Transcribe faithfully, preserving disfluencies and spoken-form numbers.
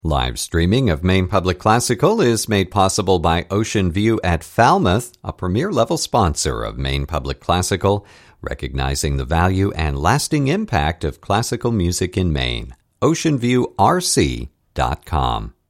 Live streaming of Maine Public Classical is made possible by Ocean View at Falmouth, a premier-level sponsor of Maine Public Classical, recognizing the value and lasting impact of classical music in Maine. ocean view r c dot com